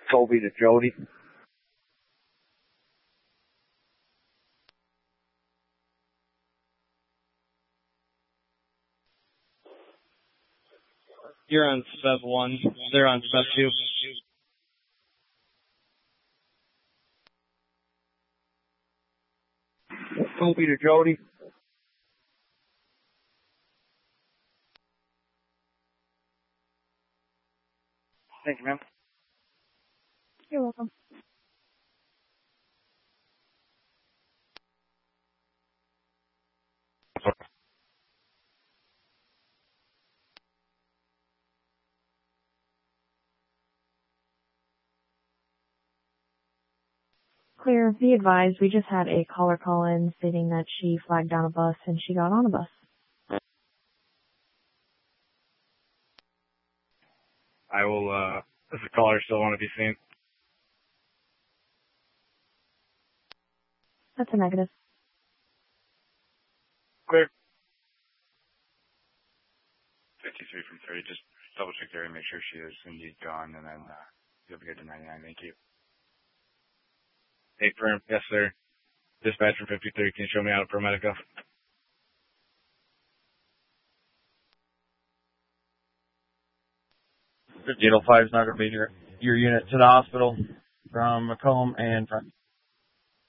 Colby to Jody. You're on sub 1. They're on sub 2. Colby to Jody. Thank you, ma'am. You're welcome. Clear. Be advised, we just had a caller call in stating that she flagged down a bus and she got on a bus. I will, does the caller still want to be seen? That's a negative. Clear. 53 from 30. Just double check there and make sure she is indeed gone, and then you'll be good to 99. Thank you. Hey, firm. Yes, sir. Dispatch from 53. Can you show me how to paramedic go? 5805 is not going to be your unit to the hospital from Macomb and front.